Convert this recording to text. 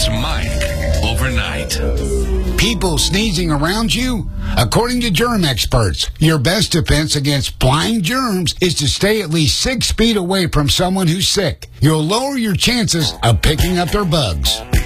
Mike overnight. People sneezing around you? According to germ experts, your best defense against flying germs is to stay at least 6 feet away from someone who's sick. You'll lower your chances of picking up their bugs.